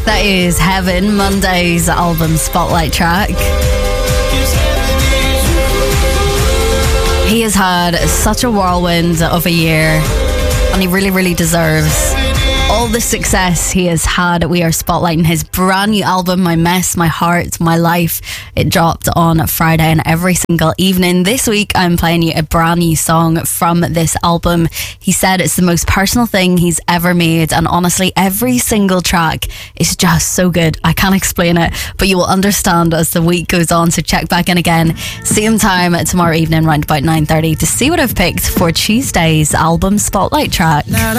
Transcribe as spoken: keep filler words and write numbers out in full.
That is Heaven, Monday's album spotlight track. He has had such a whirlwind of a year, and he really, really deserves all the success he has had. We are spotlighting his brand new album, My Mess, My Heart, My Life. It dropped on Friday, and every single evening this week I'm playing you a brand new song from this album. He said it's the most personal thing he's ever made, and honestly every single track is just so good. I can't explain it, but you will understand as the week goes on, so check back in again same time tomorrow evening around about nine thirty to see what I've picked for Tuesday's album spotlight track.